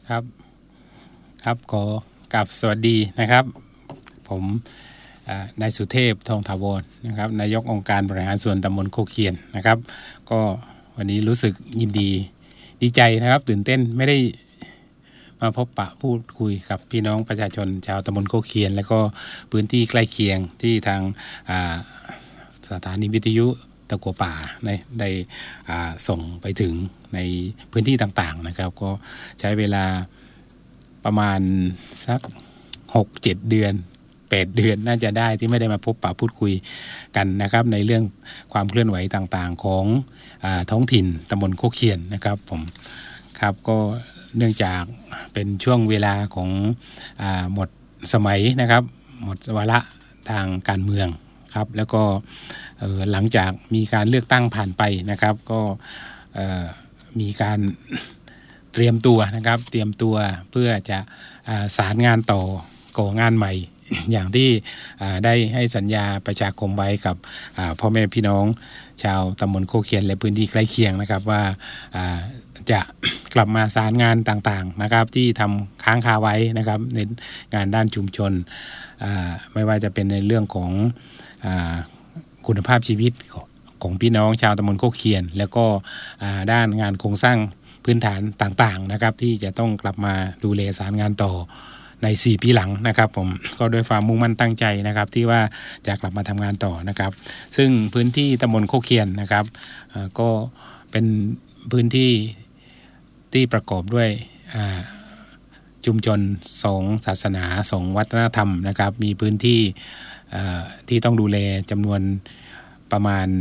ครับครับขอกราบสวัสดีนะครับผมนายสุเทพทองถาวรนะครับนายกองค์การบริหารส่วนตำบลโคเคียนนะครับก็วันนี้รู้สึกยินดีใจนะครับตื่นเต้นไม่ได้มาพบปะพูดคุยกับพี่น้องประชาชนชาวตำบลโคเคียนและก็พื้นที่ใกล้เคียงที่ทางสถานีวิทยุตะกัวป่าได้ส่งไปถึงในพื้นที่ต่างๆนะครับก็ใช้เวลาประมาณสัก 6-7 เดือน8 เดือนน่าจะได้ที่ไม่ได้มาพบปะพูดคุยกันนะครับในเรื่องความเคลื่อนไหวต่างๆของท้องถิ่นตำบลโคเคียนนะครับผมครับก็เนื่องจากเป็นช่วงเวลาของหมดสมัยนะครับหมดวาระทางการเมืองครับแล้วก็หลังจากมีการเลือกตั้งผ่านไปนะครับก็มีการเตรียมตัวนะครับเตรียมตัวเพื่อจะสารงานต่อก่องานใหม่ อย่างที่ได้ให้สัญญาประชาคมไว้กับพ่อแม่พี่น้องชาวตำบลโคเคียนและพื้นที่ใกล้เคียงนะครับว่าจะกลับมาสารงานต่างๆนะครับที่ทำค้างคาไว้นะครับในงานด้านชุมชนไม่ว่าจะเป็นในเรื่องของคุณภาพชีวิตของพี่น้องชาวตำบลโคเคียนแล้วก็ด้านงานโครงสร้างพื้นฐานต่างๆนะครับที่จะต้องกลับมาดูแลสารงานต่อใน4 ปีหลังนะครับผมก็ด้วยความมุ่งมั่นตั้งใจนะครับที่ว่าจะกลับมาทำงานต่อนะครับซึ่งพื้นที่ตำบลโคเคียนนะครับก็เป็นพื้นที่ที่ประกอบด้วยชุมชน2 ศาสนา2 วัฒนธรรมนะครับมีพื้นที่ที่ต้องดูแลจำนวนประมาณ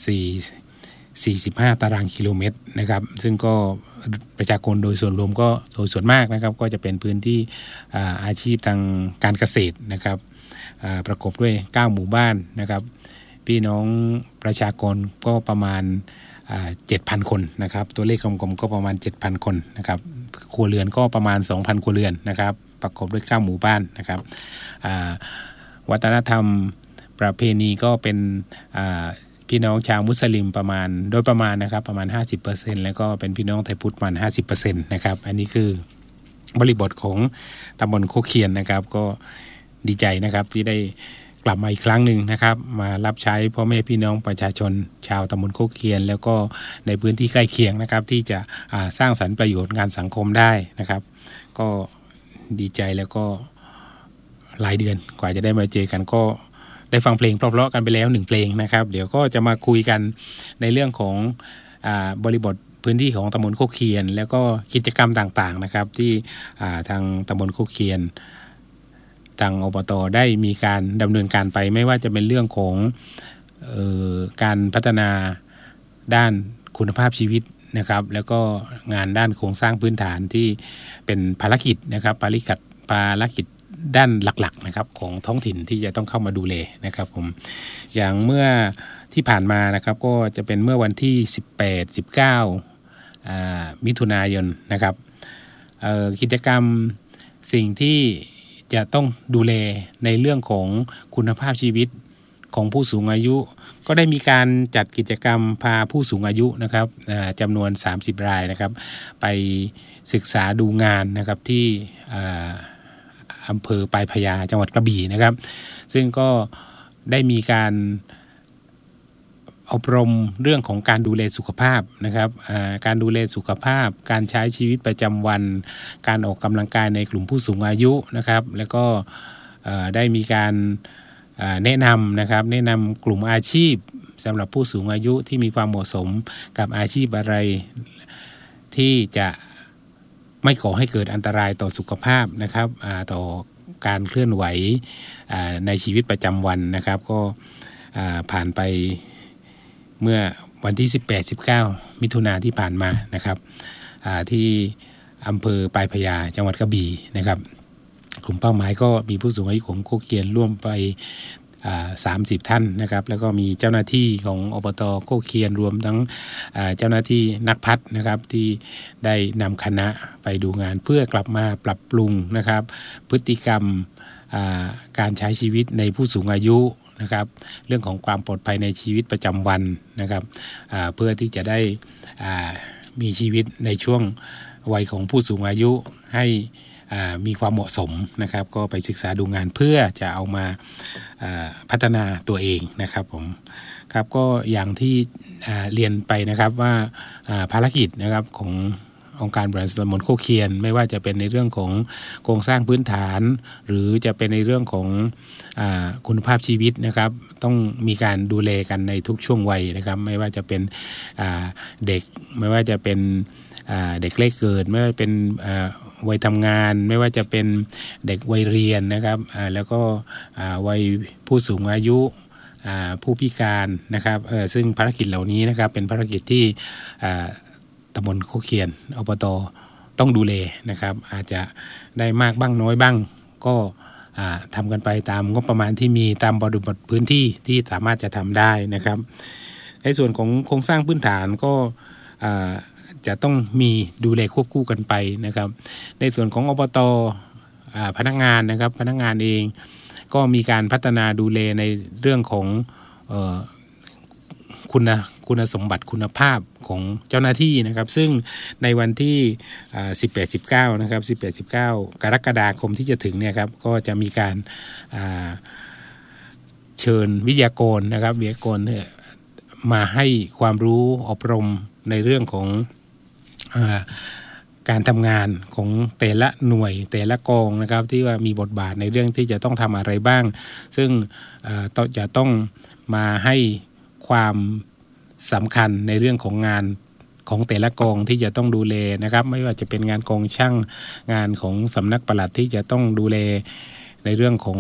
45 ตารางกิโลเมตรนะครับซึ่งก็ประชากรโดยส่วนรวมก็โดยส่วนมากนะครับก็จะเป็นพื้นที่อาชีพทางการเกษตรนะครับประกอบด้วย9 หมู่บ้านนะครับพี่น้องประชากรก็ประมาณ7,000 คนนะครับตัวเลขกลมๆก็ประมาณ 7,000 คนนะครับครัวเรือนก็ประมาณ 2,000 ครัวเรือนนะครับประกอบด้วย9 หมู่บ้านนะครับวัฒนธรรมประเพณีก็เป็นพี่น้องชาวมุสลิมประมาณโดยประมาณนะครับประมาณ 50% แล้วก็เป็นพี่น้องไทยพุทธประมาณ 50% นะครับอันนี้คือบริบทของตำบลโคเคียนนะครับก็ดีใจนะครับที่ได้กลับมาอีกครั้งหนึ่งนะครับมารับใช้พ่อแม่พี่น้องประชาชนชาวตำบลโคเคียนแล้วก็ในพื้นที่ใกล้เคียงนะครับที่จะสร้างสรรค์ประโยชน์งานสังคมได้นะครับก็ดีใจแล้วก็หลายเดือนกว่าจะได้มาเจอกันก็ได้ฟังเพลงเพราะๆกันไปแล้ว1 เพลงนะครับเดี๋ยวก็จะมาคุยกันในเรื่องของบริบทพื้นที่ของตำบลโคเคียนแล้วก็กิจกรรมต่างๆนะครับที่ทางตำบลโคเคียนทางอบต.ได้มีการดำเนินการไปไม่ว่าจะเป็นเรื่องของการพัฒนาด้านคุณภาพชีวิตนะครับแล้วก็งานด้านโครงสร้างพื้นฐานที่เป็นภารกิจนะครับภารกิจด้านหลักๆนะครับของท้องถิ่นที่จะต้องเข้ามาดูแลนะครับผมอย่างเมื่อที่ผ่านมานะครับก็จะเป็นเมื่อวันที่18-19 มิถุนายนนะครับกิจกรรมสิ่งที่จะต้องดูแลในเรื่องของคุณภาพชีวิตของผู้สูงอายุก็ได้มีการจัดกิจกรรมพาผู้สูงอายุนะครับจำนวน30 รายนะครับไปศึกษาดูงานนะครับที่อำเภอปลายพญาจังหวัดกระบี่นะครับซึ่งก็ได้มีการอบรมเรื่องของการดูแลสุขภาพนะครับการดูแลสุขภาพการใช้ชีวิตประจำวันการออกกำลังกายในกลุ่มผู้สูงอายุนะครับแล้วก็ได้มีการแนะนำนะครับแนะนำกลุ่มอาชีพสำหรับผู้สูงอายุที่มีความเหมาะสมกับอาชีพอะไรที่จะไม่ก่อให้เกิดอันตรายต่อสุขภาพนะครับต่อการเคลื่อนไหวในชีวิตประจำวันนะครับก็ผ่านไปเมื่อวันที่18-19 มิถุนายนที่ผ่านมานะครับที่อำเภอปลายพญาจังหวัดกระบี่นะครับกลุ่มเป้าหมายก็มีผู้สูงอายุของโคเคียนร่วมไป30 ท่านนะครับแล้วก็มีเจ้าหน้าที่ของอบต.โคเคียนรวมทั้งเจ้าหน้าที่นักพัฒน์นะครับที่ได้นำคณะไปดูงานเพื่อกลับมาปรับปรุงนะครับพฤติกรรมการใช้ชีวิตในผู้สูงอายุนะครับเรื่องของความปลอดภัยในชีวิตประจำวันนะครับเพื่อที่จะได้มีชีวิตในช่วงวัยของผู้สูงอายุให้มีความเหมาะสมนะครับก็ไปศึกษาดูงานเพื่อจะเอามาพัฒนาตัวเองนะครับผมครับก็อย่างที่เรียนไปนะครับว่าภารกิจนะครับขององค์การบริหารส่วนตำบลโคกเคียนไม่ว่าจะเป็นในเรื่องของโครงสร้างพื้นฐานหรือจะเป็นในเรื่องของคุณภาพชีวิตนะครับต้องมีการดูแลกันในทุกช่วงวัยนะครับไม่ว่าจะเป็นเด็กไม่ว่าจะเป็นเด็กเล็กเกิดไม่ว่าเป็นวัยทำงานไม่ว่าจะเป็นเด็กวัยเรียนนะครับแล้วก็วัยผู้สูงอายุผู้พิการนะครับซึ่งภารกิจเหล่านี้นะครับเป็นภารกิจที่ตำบลโคกเคียนอบต.ต้องดูแลนะครับอาจจะได้มากบ้างน้อยบ้างก็ทำกันไปตามงบประมาณที่มีตามบริบทพื้นที่ที่สามารถจะทำได้นะครับในส่วนของโครงสร้างพื้นฐานก็จะต้องมีดูแลควบคู่กันไปนะครับในส่วนของอบต.พนักงานนะครับพนักงานเองก็มีการพัฒนาดูแลในเรื่องของคุณสมบัติคุณภาพของเจ้าหน้าที่นะครับซึ่งในวันที่18-19นะครับ18-19กรกฎาคมที่จะถึงเนี่ยครับก็จะมีการเชิญวิทยากรนะครับวิทยากรมาให้ความรู้อบรมในเรื่องของการทำงานของแต่ละหน่วยแต่ละกองนะครับที่ว่ามีบทบาทในเรื่องที่จะต้องทำอะไรบ้างซึ่งจะต้องมาให้ความสำคัญในเรื่องของงานของแต่ละกองที่จะต้องดูแลนะครับไม่ว่าจะเป็นงานกองช่างงานของสำนักปลัดที่จะต้องดูแลในเรื่องของ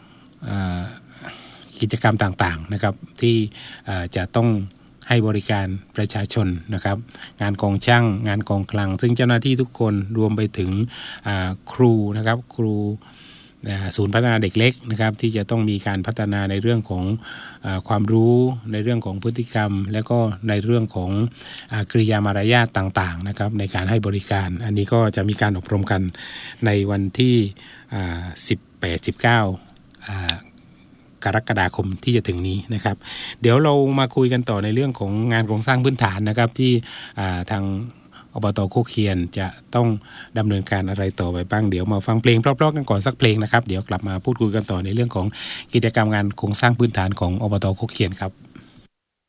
กิจกรรมต่างๆนะครับที่จะต้องให้บริการประชาชนนะครับงานกองช่างงานกองคลังซึ่งเจ้าหน้าที่ทุกคนรวมไปถึงครูนะครับครูศูนย์พัฒนาเด็กเล็กนะครับที่จะต้องมีการพัฒนาในเรื่องของความรู้ในเรื่องของพฤติกรรมและก็ในเรื่องของกริยามารยาทต่างๆนะครับในการให้บริการอันนี้ก็จะมีการอบรมกันในวันที่18-19กรกฎาคมที่จะถึงนี้นะครับเดี๋ยวเรามาคุยกันต่อในเรื่องของงานโครงสร้างพื้นฐานนะครับที่ทางอบต.โคกเคียนจะต้องดำเนินการอะไรต่อไปบ้างเดี๋ยวมาฟังเพลงเพราะๆกันก่อนสักเพลงนะครับเดี๋ยวกลับมาพูดคุยกันต่อในเรื่องของกิจกรรมงานโครงสร้างพื้นฐานของอบต.โคกเคียนครับ